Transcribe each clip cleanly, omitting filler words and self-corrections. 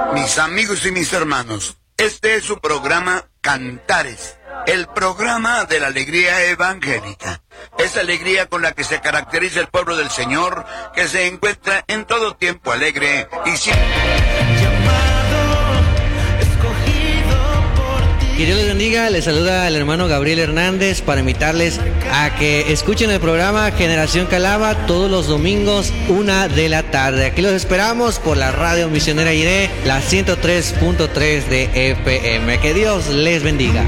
Mis amigos y mis hermanos, este es su programa Cantares, el programa de la alegría evangélica. Esa alegría con la que se caracteriza el pueblo del Señor, que se encuentra en todo tiempo alegre y siempre... Que Dios les bendiga, les saluda el hermano Gabriel Hernández para invitarles a que escuchen el programa Generación Calava todos los domingos 1 de la tarde. Aquí los esperamos por la radio misionera IRE, la 103.3 de FM. Que Dios les bendiga.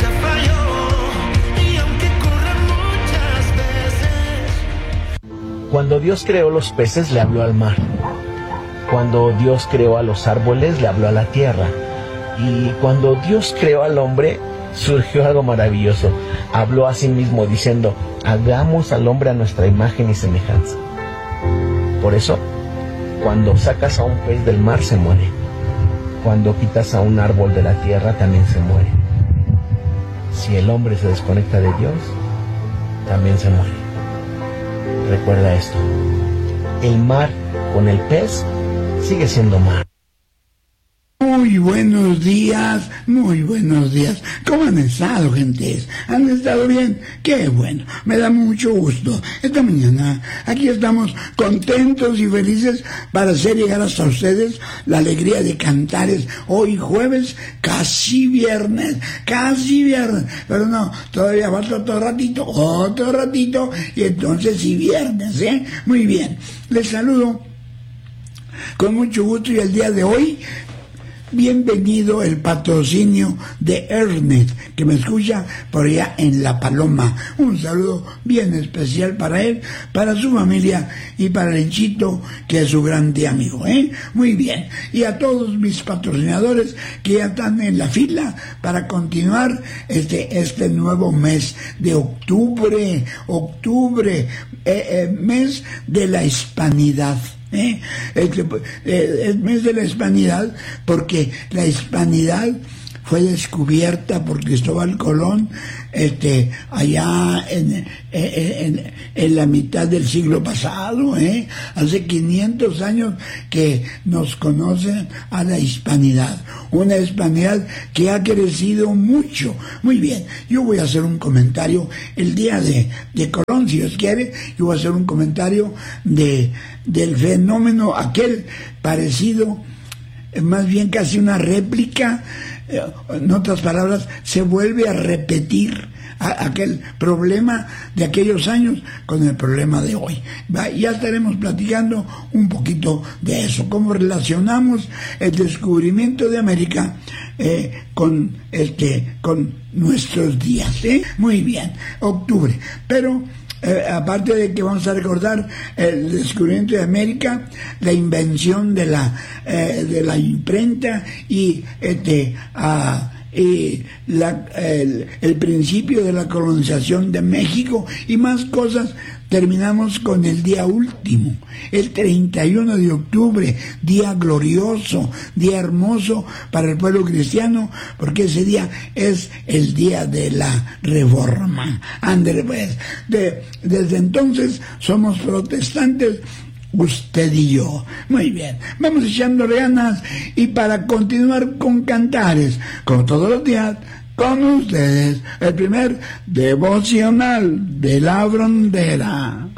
Cuando Dios creó los peces, le habló al mar. Cuando Dios creó a los árboles, le habló a la tierra. Y cuando Dios creó al hombre, surgió algo maravilloso. Habló a sí mismo diciendo: hagamos al hombre a nuestra imagen y semejanza. Por eso, cuando sacas a un pez del mar, se muere. Cuando quitas a un árbol de la tierra, también se muere. Si el hombre se desconecta de Dios, también se muere. Recuerda esto: el mar con el pez sigue siendo mar. Muy buenos días. ¿Cómo han estado, gentes? ¿Han estado bien? ¡Qué bueno! Me da mucho gusto. Esta mañana aquí estamos contentos y felices para hacer llegar hasta ustedes la alegría de Cantares. Hoy jueves, casi viernes. Pero no, todavía falta otro ratito, y entonces sí viernes, ¿eh? Muy bien. Les saludo con mucho gusto y el día de hoy... bienvenido el patrocinio de Ernest, que me escucha por allá en La Paloma. Un saludo bien especial para él, para su familia y para Lenchito, que es su grande amigo, ¿eh? Muy bien. Y a todos mis patrocinadores que ya están en la fila para continuar este nuevo mes de octubre, mes de la hispanidad. El mes de la hispanidad, porque la hispanidad fue descubierta por Cristóbal Colón allá en la mitad del siglo pasado, hace 500 años que nos conocen a la hispanidad, una hispanidad que ha crecido mucho. Muy bien, yo voy a hacer un comentario el día de Colón, si Dios quiere. Yo voy a hacer un comentario del fenómeno aquel parecido, más bien casi una réplica. En otras palabras, se vuelve a repetir aquel problema de aquellos años con el problema de hoy. Ya estaremos platicando un poquito de eso, cómo relacionamos el descubrimiento de América con nuestros días. Muy bien, octubre. Pero aparte de que vamos a recordar el descubrimiento de América, la invención de la imprenta y el principio de la colonización de México y más cosas, terminamos con el día último, el 31 de octubre, día glorioso, día hermoso para el pueblo cristiano, porque ese día es el día de la Reforma. Ándale pues, desde entonces somos protestantes, usted y yo. Muy bien, vamos echándole ganas, y para continuar con Cantares, como todos los días, con ustedes, el primer devocional de la frontera.